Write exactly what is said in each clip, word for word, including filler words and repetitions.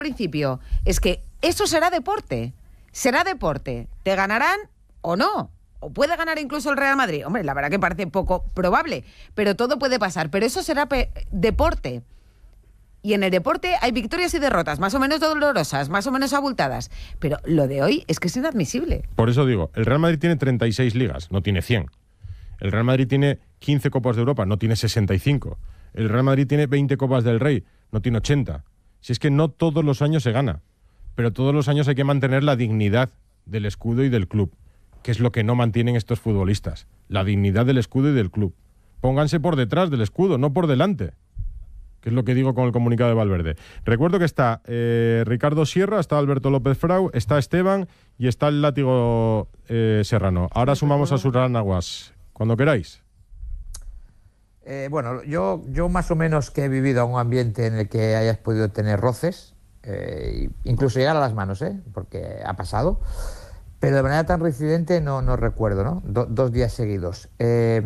principio, es que eso será deporte. Será deporte. ¿Te ganarán o no? O puede ganar incluso el Real Madrid. Hombre, la verdad que parece poco probable, pero todo puede pasar. Pero eso será pe- deporte. Y en el deporte hay victorias y derrotas, más o menos dolorosas, más o menos abultadas. Pero lo de hoy es que es inadmisible. Por eso digo, el Real Madrid tiene treinta y seis ligas, no tiene cien. El Real Madrid tiene quince Copas de Europa, no tiene sesenta y cinco. El Real Madrid tiene veinte Copas del Rey, no tiene ochenta. Si es que no todos los años se gana, pero todos los años hay que mantener la dignidad del escudo y del club, que es lo que no mantienen estos futbolistas. La dignidad del escudo y del club. Pónganse por detrás del escudo, no por delante, que es lo que digo con el comunicado de Valverde. Recuerdo que está eh, Ricardo Sierra, está Alberto López Frau, está Esteban y está el látigo eh, Serrano. Ahora sumamos a Surán Aguas. Cuando queráis. Eh, bueno, yo, yo más o menos que he vivido un ambiente en el que hayas podido tener roces, eh, incluso llegar a las manos, ¿eh? Porque ha pasado, pero de manera tan reincidente no, no recuerdo, ¿no? Do, dos días seguidos. Eh,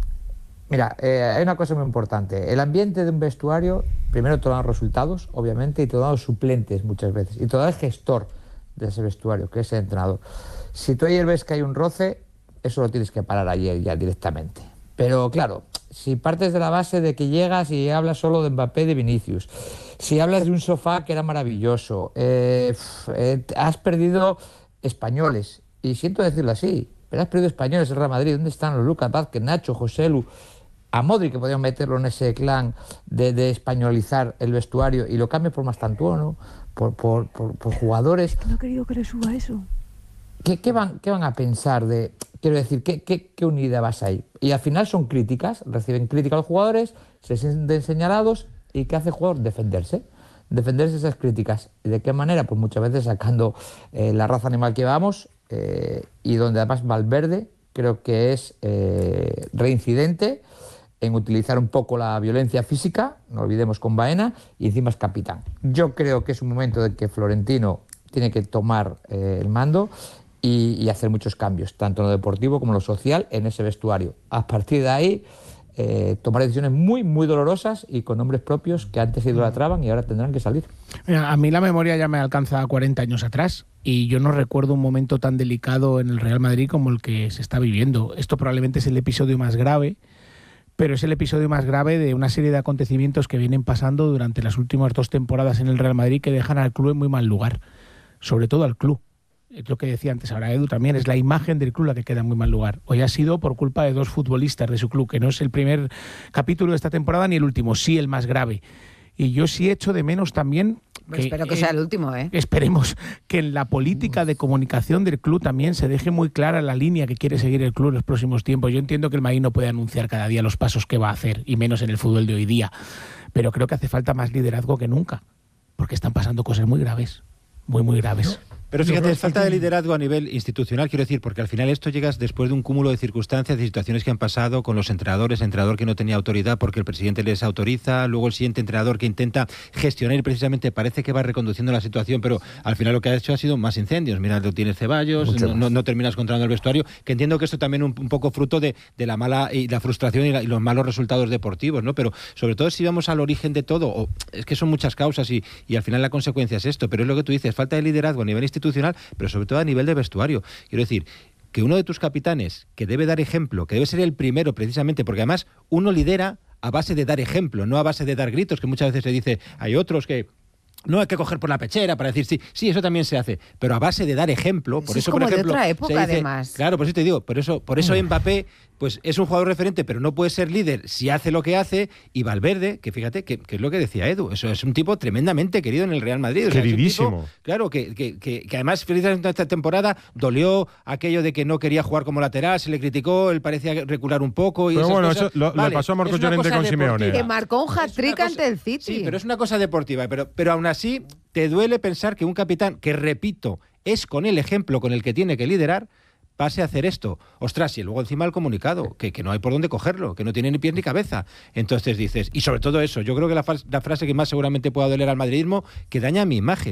mira, eh, hay una cosa muy importante. El ambiente de un vestuario, primero te dan los resultados, obviamente, y te dan los suplentes muchas veces, y te da el gestor de ese vestuario, que es el entrenador. Si tú ayer ves que hay un roce, eso lo tienes que parar ayer ya directamente. Pero claro, si partes de la base de que llegas y hablas solo de Mbappé y de Vinicius, si hablas de un sofá que era maravilloso, eh, eh, has perdido españoles, y siento decirlo así, pero has perdido españoles en Real Madrid. ¿Dónde están los Lucas Vázquez, Nacho, Joselu, a Modric, que podían meterlo en ese clan de, de españolizar el vestuario, y lo cambias por Mastantuono, por, por, por, por jugadores? No he querido que le suba eso. ¿Qué, qué, van, ¿Qué van a pensar de...? Quiero decir, ¿qué, qué, qué unidad vas ahí? Y al final son críticas, reciben críticas los jugadores, se sienten señalados, y ¿qué hace el jugador? Defenderse. Defenderse esas críticas. ¿Y de qué manera? Pues muchas veces sacando eh, la raza animal que vamos, eh, y donde además Valverde creo que es eh, reincidente en utilizar un poco la violencia física, no olvidemos con Baena, y encima es capitán. Yo creo que es un momento de que Florentino tiene que tomar eh, el mando y, y hacer muchos cambios, tanto en lo deportivo como en lo social, en ese vestuario. A partir de ahí, eh, tomar decisiones muy, muy dolorosas y con nombres propios que antes se idolatraban y ahora tendrán que salir. Mira, a mí la memoria ya me alcanza a cuarenta años atrás y yo no recuerdo un momento tan delicado en el Real Madrid como el que se está viviendo. Esto probablemente es el episodio más grave, pero es el episodio más grave de una serie de acontecimientos que vienen pasando durante las últimas dos temporadas en el Real Madrid, que dejan al club en muy mal lugar, sobre todo al club. Es lo que decía antes ahora Edu también, es la imagen del club la que queda en muy mal lugar. Hoy ha sido por culpa de dos futbolistas de su club, que no es el primer capítulo de esta temporada ni el último, sí el más grave. Y yo sí echo de menos también... Que, espero que eh, sea el último, ¿eh? Esperemos que en la política de comunicación del club también se deje muy clara la línea que quiere seguir el club en los próximos tiempos. Yo entiendo que el Madrid no puede anunciar cada día los pasos que va a hacer, y menos en el fútbol de hoy día, pero creo que hace falta más liderazgo que nunca, porque están pasando cosas muy graves, muy, muy graves. Pero fíjate, es falta de liderazgo a nivel institucional, quiero decir, porque al final esto llegas después de un cúmulo de circunstancias, de situaciones que han pasado con los entrenadores, entrenador que no tenía autoridad porque el presidente les autoriza, luego el siguiente entrenador que intenta gestionar y precisamente parece que va reconduciendo la situación, pero al final lo que ha hecho ha sido más incendios. Mira, lo tiene Ceballos, no, no, no terminas controlando el vestuario, que entiendo que esto también un, un poco fruto de, de la mala y la frustración y, la, y los malos resultados deportivos, ¿no? Pero sobre todo si vamos al origen de todo, o, es que son muchas causas y, y al final la consecuencia es esto, pero es lo que tú dices, falta de liderazgo a nivel institucional, pero sobre todo a nivel de vestuario. Quiero decir, que uno de tus capitanes, que debe dar ejemplo, que debe ser el primero precisamente, porque además uno lidera a base de dar ejemplo, no a base de dar gritos, que muchas veces se dice, hay otros que... No hay que coger por la pechera para decir sí, sí, eso también se hace, pero a base de dar ejemplo. Por eso, eso, es como por ejemplo, de otra época, se dice, además. Claro, por eso te digo, por eso, por eso Mbappé, pues es un jugador referente, pero no puede ser líder si hace lo que hace. Y Valverde, que fíjate, que, que es lo que decía Edu, eso es un tipo tremendamente querido en el Real Madrid. O sea, Queridísimo. Es un tipo, claro, que, que, que, que además, precisamente esta temporada, dolió aquello de que no quería jugar como lateral, se le criticó, él parecía recular un poco. Y pero esas bueno, cosas. eso lo, Vale, le pasó a Marcos es una Llorente cosa con Simeone. deportiva. Que marcó un hat-trick ante el City. Sí, pero es una cosa deportiva, pero, pero aún así te duele pensar que un capitán, que repito, es con el ejemplo con el que tiene que liderar, pase a hacer esto. Ostras, y luego encima el comunicado, que, que no hay por dónde cogerlo, que no tiene ni pies ni cabeza. Entonces dices, y sobre todo eso, yo creo que la, la frase que más seguramente pueda doler al madridismo, que daña mi imagen.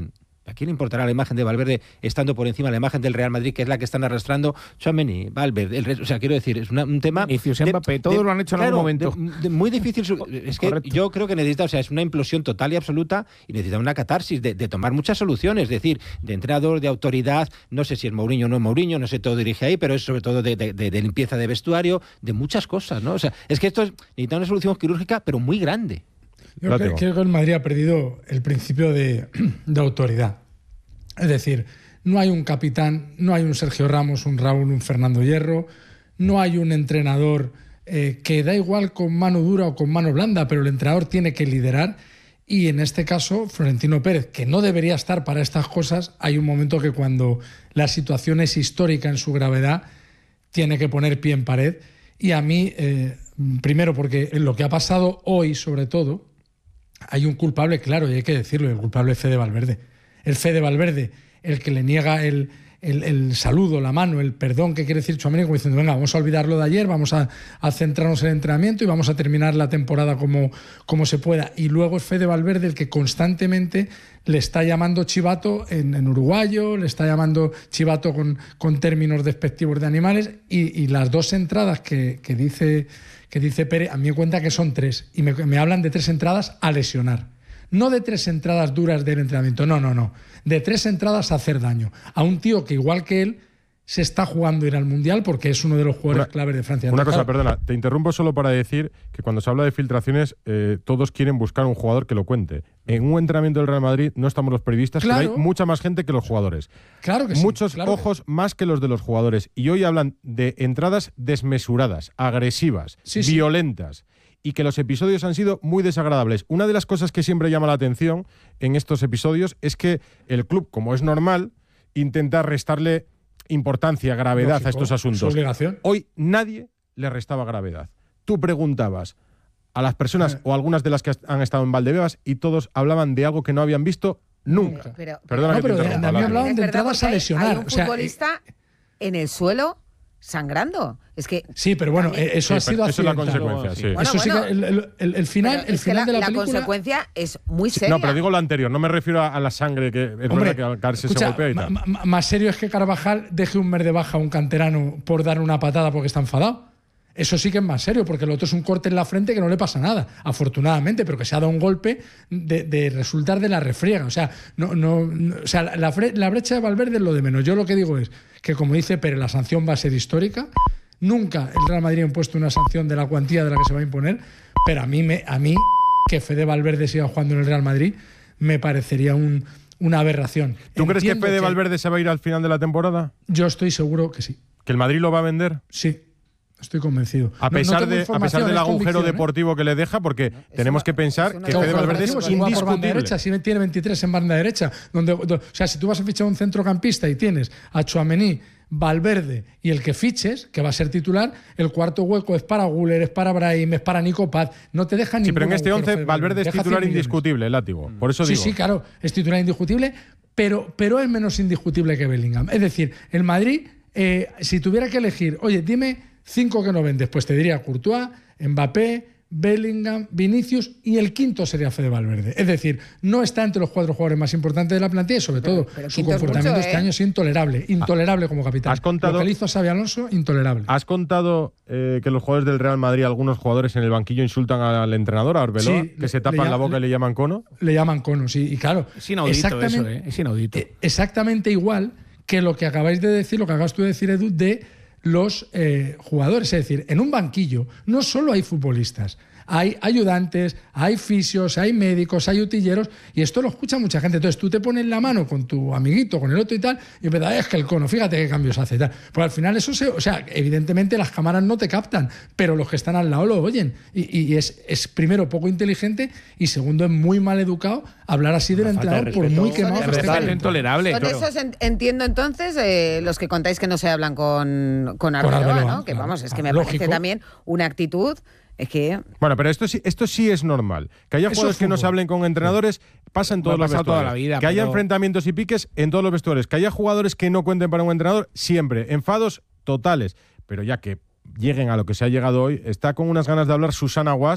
¿A quién le importará la imagen de Valverde estando por encima de la imagen del Real Madrid, que es la que están arrastrando Tchouaméni, Valverde? El, o sea, quiero decir, es una, un tema... Vinicius, Mbappé, todos lo han hecho en claro, algún momento. De, de, muy difícil. Es que Correcto. yo creo que necesita, o sea, es una implosión total y absoluta y necesita una catarsis de, de tomar muchas soluciones, es decir, de entrenador, de autoridad, no sé si es Mourinho o no es Mourinho, no sé, todo dirige ahí, pero es sobre todo de, de, de, de limpieza de vestuario, de muchas cosas, ¿no? O sea, es que esto es, necesita una solución quirúrgica, pero muy grande. Yo creo, creo que el Madrid ha perdido el principio de, de autoridad. Es decir, no hay un capitán, no hay un Sergio Ramos, un Raúl, un Fernando Hierro, no hay un entrenador eh, que da igual con mano dura o con mano blanda, pero el entrenador tiene que liderar y en este caso Florentino Pérez, que no debería estar para estas cosas, hay un momento que cuando la situación es histórica en su gravedad, tiene que poner pie en pared y a mí, eh, primero porque en lo que ha pasado hoy sobre todo, hay un culpable claro y hay que decirlo, el culpable es Fede Valverde. El Fede Valverde, el que le niega el, el, el saludo, la mano, el perdón que quiere decir Tchouaméni, como diciendo, venga, vamos a olvidarlo de ayer, vamos a, a centrarnos en el entrenamiento y vamos a terminar la temporada como, como se pueda. Y luego es Fede Valverde el que constantemente le está llamando chivato en, en uruguayo, le está llamando chivato con, con términos despectivos de animales y, y las dos entradas que, que, dice, que dice Pérez, a mí me cuenta que son tres y me, me hablan de tres entradas a lesionar. No de tres entradas duras del entrenamiento, no, no, no. De tres entradas a hacer daño. A un tío que, igual que él, se está jugando ir al Mundial porque es uno de los jugadores una, claves de Francia. Una Entonces, cosa, perdona, te interrumpo solo para decir que cuando se habla de filtraciones, eh, todos quieren buscar un jugador que lo cuente. En un entrenamiento del Real Madrid no estamos los periodistas, claro, pero hay mucha más gente que los jugadores. Claro que sí. Muchos claro ojos que... más que los de los jugadores. Y hoy hablan de entradas desmesuradas, agresivas, sí, violentas. Sí. Y que los episodios han sido muy desagradables. Una de las cosas que siempre llama la atención en estos episodios es que el club, como es normal, intenta restarle importancia, gravedad Lógico, a estos asuntos. Su obligación. Hoy nadie le restaba gravedad. Tú preguntabas a las personas eh. o algunas de las que han estado en Valdebebas y todos hablaban de algo que no habían visto nunca. Pero, Perdona no, que pero te de, interrumpa. de mí hablaban es de verdad, entradas a hay- lesionar. Hay un o sea, futbolista eh, en el suelo sangrando. Es que sí, pero bueno, también- eh, eso Sí, ha sido pero eso es la accidental. consecuencia, sí. Bueno, Eso sí bueno. que el, el- el- el final, pero el es que final la, de la, la película. consecuencia es muy Sí, seria. no, pero digo lo anterior, no me refiero a, a la sangre, que es Hombre, verdad que al caerse escucha, se golpea y ma- tal. ma- más serio es que Carvajal deje un mes de baja a un canterano por dar una patada porque está enfadado. Eso sí que es más serio, porque el otro es un corte en la frente que no le pasa nada, afortunadamente, pero que se ha dado un golpe de, de resultar de la refriega. O sea, no, no, no- o sea la, fre- la brecha de Valverde es lo de menos. Yo lo que digo es que, como dice Pérez, la sanción va a ser histórica. Nunca el Real Madrid ha impuesto una sanción de la cuantía de la que se va a imponer, pero a mí, me, a mí que Fede Valverde siga jugando en el Real Madrid me parecería un, una aberración. ¿Tú crees que Entiendo Fede Valverde se va a ir al final de la temporada? Yo estoy seguro que sí. ¿Que el Madrid lo va a vender? Sí. Estoy convencido. A No- no pesar, tengo de, a información, pesar del es agujero convicción, ¿eh? deportivo que le deja, porque tenemos una- que pensar es una que cosa Fede Valverde es Si juega por banda indiscutible. derecha, si tiene veintitrés en banda derecha. Donde, do- o sea, si tú vas a fichar un centrocampista y tienes a Tchouaméni, Valverde y el que fiches, que va a ser titular, el cuarto hueco es para Güler, es para Brahim, es para Nico Paz. No te dejan Sí, ningún pero en este agujero, once Fede Valverde es Deja titular cien millones. indiscutible, el látigo. Por eso Sí, digo. sí, claro, es titular indiscutible, pero, pero es menos indiscutible que Bellingham. Es decir, el Madrid, eh, si tuviera que elegir, oye, dime cinco que no vendes, pues te diría Courtois, Mbappé, Bellingham, Vinicius y el quinto sería Fede Valverde. Es decir, no está entre los cuatro jugadores más importantes de la plantilla y sobre todo pero su quinto es comportamiento mucho, este ¿eh? año es intolerable, intolerable como capitán. has contado- Lo que le hizo a Xabi Alonso, intolerable. ¿Has contado eh, que los jugadores del Real Madrid, algunos jugadores en el banquillo insultan al entrenador, a Arbeloa, Sí, que le- se tapan le la llam- boca y le llaman cono? Le llaman cono, sí, y claro. Es inaudito eso, exactamente- ¿eh? Es inaudito. Eh, Exactamente igual que lo que acabáis de decir, lo que acabas tú de decir, Edu, de los eh, jugadores. Es decir, en un banquillo no solo hay futbolistas, hay ayudantes, hay fisios, hay médicos, hay utilleros, y esto lo escucha mucha gente. Entonces tú te pones la mano con tu amiguito, con el otro y tal, y empiezas, es que el cono, fíjate qué cambios hace y tal. Pues al final eso se, o sea, evidentemente las cámaras no te captan, pero los que están al lado lo oyen. Y, y es, es primero poco inteligente y segundo es muy mal educado hablar así del Una falta de entrenador por respeto. muy quemado Son que esté. esos- intolerable. Son claro. esos, en- entiendo entonces, eh, los que contáis que no se hablan con, con Arbeloa, Arbeloa, ¿no? Que claro, vamos, es que claro, me parece lógico. también una actitud. Es que Bueno, pero esto sí, esto sí es normal. Que haya Eso jugadores es que no se fútbol. hablen con entrenadores, pasa en todos Ha los pasado vestuarios. toda la vida, que haya pero- enfrentamientos y piques en todos los vestuarios. Que haya jugadores que no cuenten para un entrenador, siempre. Enfados totales. Pero ya que lleguen a lo que se ha llegado hoy, está con unas ganas de hablar Susana Guas,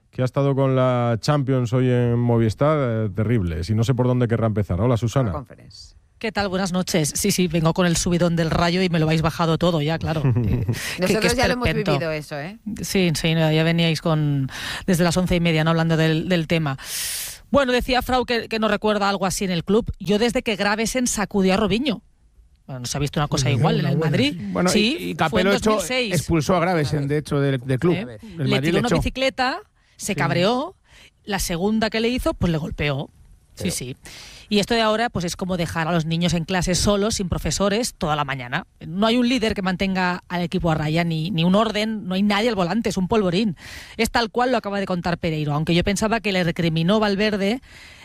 que ha estado con la Champions hoy en Movistar, eh, terribles. Y no sé por dónde querrá empezar. Hola, Susana. ¿Qué tal? Buenas noches. Sí, sí, vengo con el subidón del Rayo y me lo habéis bajado todo ya, claro. Eh, Nosotros ya lo hemos vivido eso, ¿eh? Sí, sí, ya veníais con desde las once y media, ¿no? Hablando del, del tema. Bueno, decía Frau que, que no recuerda algo así en el club. Yo desde que Gravesen sacudió a Robinho. Bueno, no se ha visto una cosa Pues igual en el buena, Madrid. sí. Bueno, sí, y, y fue Capello en hecho, dos mil seis. expulsó a Gravesen, de hecho, del, del club. ¿Eh? El Le Madrid tiró le una echó. bicicleta, se cabreó, la segunda que le hizo, pues le golpeó. Sí, sí. Y esto de ahora pues es como dejar a los niños en clase solos, sin profesores, toda la mañana. No hay un líder que mantenga al equipo a raya, ni, ni un orden, no hay nadie al volante, es un polvorín. Es tal cual lo acaba de contar Pereiro, aunque yo pensaba que le recriminó Valverde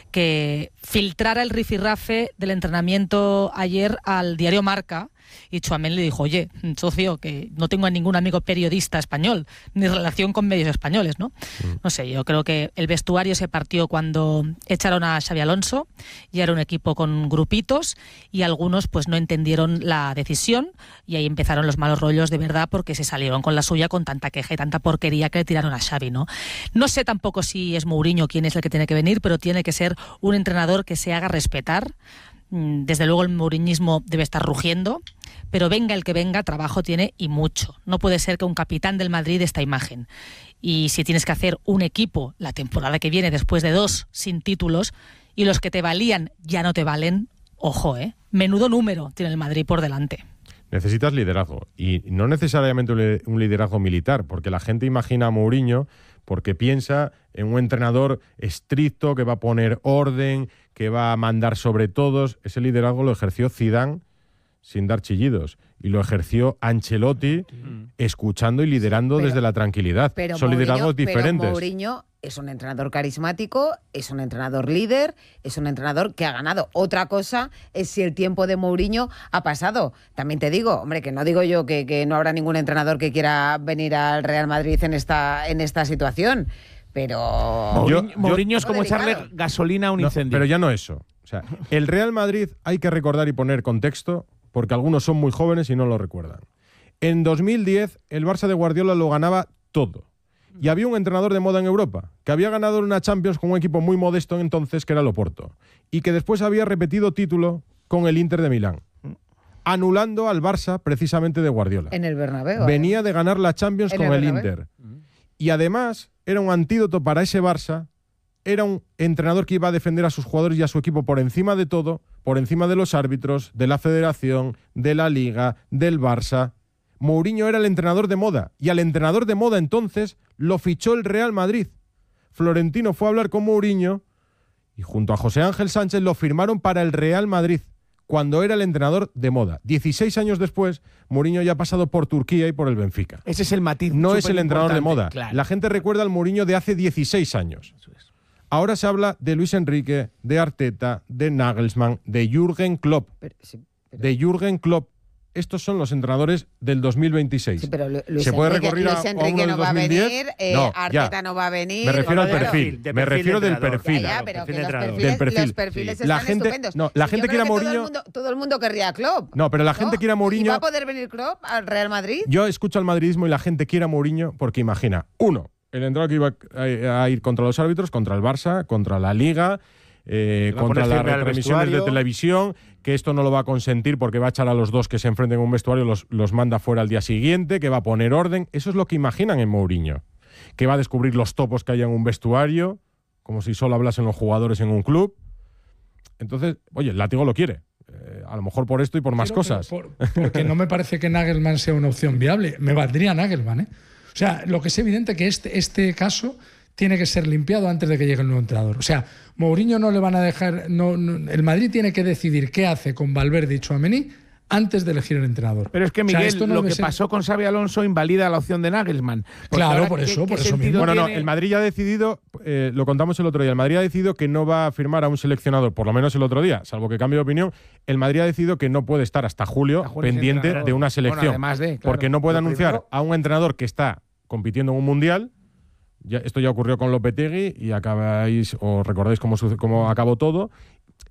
que filtrara el rifirrafe del entrenamiento ayer al diario Marca, y Tchouaméni le dijo, oye, socio, que no tengo a ningún amigo periodista español, ni relación con medios españoles, ¿no? Mm. No sé, yo creo que el vestuario se partió cuando echaron a Xabi Alonso, y era un equipo con grupitos, y algunos pues no entendieron la decisión, y ahí empezaron los malos rollos de verdad, porque se salieron con la suya con tanta queja y tanta porquería que le tiraron a Xavi, ¿no? No sé tampoco si es Mourinho quien es el que tiene que venir, pero tiene que ser un entrenador que se haga respetar. Desde luego el mouriñismo debe estar rugiendo, pero venga el que venga, trabajo tiene y mucho. No puede ser que un capitán del Madrid dé esta imagen. Y si tienes que hacer un equipo la temporada que viene, después de dos sin títulos, y los que te valían ya no te valen, ojo, ¿eh? Menudo número tiene el Madrid por delante. Necesitas liderazgo, y no necesariamente un liderazgo militar, porque la gente imagina a Mourinho porque piensa en un entrenador estricto que va a poner orden, que va a mandar sobre todos. Ese liderazgo lo ejerció Zidane sin dar chillidos, y lo ejerció Ancelotti escuchando y liderando pero, desde la tranquilidad. Pero Son Mourinho, liderazgos diferentes. Pero Mourinho es un entrenador carismático, es un entrenador líder, es un entrenador que ha ganado. Otra cosa es si el tiempo de Mourinho ha pasado. También te digo, hombre, que no digo yo que, que no habrá ningún entrenador que quiera venir al Real Madrid en esta, en esta situación, pero... Mourinho, yo, Mourinho es como delicado. echarle gasolina a un No, incendio. pero ya no eso. O sea, el Real Madrid, hay que recordar y poner contexto, porque algunos son muy jóvenes y no lo recuerdan. En dos mil diez, el Barça de Guardiola lo ganaba todo. Y había un entrenador de moda en Europa, que había ganado una Champions con un equipo muy modesto entonces, que era el Oporto, y que después había repetido título con el Inter de Milán, anulando al Barça precisamente de Guardiola. En el Bernabéu. Venía ¿eh? de ganar la Champions En con el el Bernabéu. Inter. Y además era un antídoto para ese Barça. Era un entrenador que iba a defender a sus jugadores y a su equipo por encima de todo, por encima de los árbitros, de la federación, de la liga, del Barça. Mourinho era el entrenador de moda, y al entrenador de moda entonces lo fichó el Real Madrid. Florentino fue a hablar con Mourinho y junto a José Ángel Sánchez lo firmaron para el Real Madrid, cuando era el entrenador de moda. dieciséis años después, Mourinho ya ha pasado por Turquía y por el Benfica. Ese es el matiz. No es el entrenador de moda. Claro. La gente recuerda al Mourinho de hace dieciséis años. Eso es. Ahora se habla de Luis Enrique, de Arteta, de Nagelsmann, de Jürgen Klopp. Pero, sí, pero... De Jürgen Klopp. Estos son los entrenadores del dos mil veintiséis. Sí, pero Lu- Luis ¿Se puede Enrique, recurrir a, Luis a Enrique uno del no va a dos mil diez? venir, eh, No, Arteta ya. no va a venir. Me refiero al Bueno, perfil. de Me perfil refiero de del entrenador. perfil. Ya, ya, Claro, pero perfil que de los entrenador. perfiles, Del perfil. los perfiles Sí. están La gente- estupendos. no, la Sí, gente yo creo quiere a que todo el Mourinho- mundo- Todo el mundo querría a Klopp. No, pero la gente ¿no? quiere a ¿Y Mourinho. va a poder venir Klopp al Real Madrid? Yo escucho al madridismo y la gente quiere a Mourinho porque imagina, uno, el entrenador que iba a, a ir contra los árbitros, contra el Barça, contra la Liga, eh, Va a contra poner las firme al retransmisiones de vestuario. televisión, que esto no lo va a consentir porque va a echar a los dos que se enfrenten en un vestuario, los, los manda fuera al día siguiente, que va a poner orden. Eso es lo que imaginan en Mourinho. Que va a descubrir los topos que hay en un vestuario, como si solo hablasen los jugadores en un club. Entonces, oye, el látigo lo quiere. Eh, a lo mejor por esto y por más Pero- cosas. pero por- porque no me parece que Nagelsmann sea una opción viable. Me valdría Nagelsmann, ¿eh? O sea, lo que es evidente que este, este caso tiene que ser limpiado antes de que llegue el nuevo entrenador. O sea, Mourinho no le van a dejar... No, no- el Madrid tiene que decidir qué hace con Valverde y Tchouaméni antes de elegir el entrenador. Pero es que, O sea, Miguel, esto no lo debe que ser- pasó con Xabi Alonso invalida la opción de Nagelsmann. Porque Claro, ahora, por ¿qué- eso, qué por eso sentido mismo. Bueno, no, tiene? el Madrid ya ha decidido, eh, lo contamos el otro día, el Madrid ha decidido que no va a firmar a un seleccionador, por lo menos el otro día, salvo que cambie de opinión, el Madrid ha decidido que no puede estar hasta julio, Hasta julio pendiente entrenador. de una Bueno, selección. además de, claro. porque no puede Lo anunciar primero- a un entrenador que está compitiendo en un mundial. Ya, esto ya ocurrió con Lopetegui y acabáis, o recordáis cómo, suce- cómo acabó todo.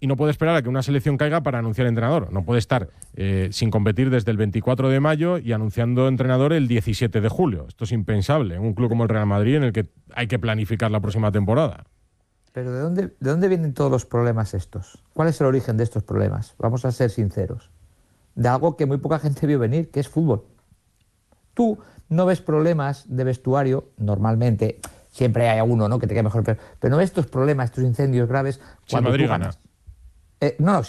y no puede esperar a que una selección caiga para anunciar entrenador. No puede estar eh, sin competir desde el veinticuatro de mayo y anunciando entrenador el diecisiete de julio. Esto es impensable en un club como el Real Madrid, en el que hay que planificar la próxima temporada. Pero ¿de dónde, ¿de dónde vienen todos los problemas estos? ¿Cuál es el origen de estos problemas? Vamos a ser sinceros. De algo que muy poca gente vio venir, que es fútbol. Tú no ves problemas de vestuario, normalmente, siempre hay alguno, ¿no?, que te quede mejor, pero, pero no ves estos problemas, estos incendios graves Si el cuando Madrid tú gana. ganas. Eh, no, no,